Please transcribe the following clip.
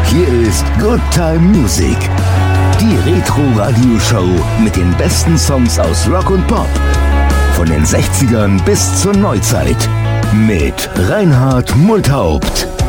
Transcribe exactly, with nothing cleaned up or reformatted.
Hier ist Good Time Music, die Retro-Radio-Show mit den besten Songs aus Rock und Pop. Von den sechzigern bis zur Neuzeit. Mit Reinhard Multhaupt.